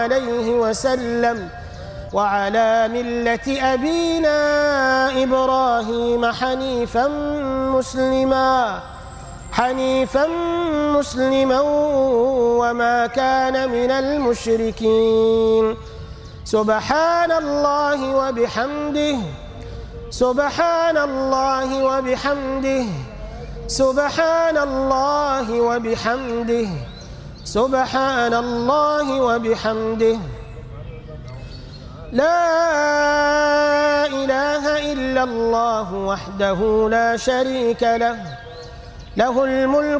عليه وسلم وعلى ملة أبينا إبراهيم حنيفا مسلما وما كان من المشركين. سبحان الله وبحمده سبحان الله وبحمده سبحان الله وبحمده سبحان الله وبحمده لا إله إلا الله وحده لا شريك له له الملك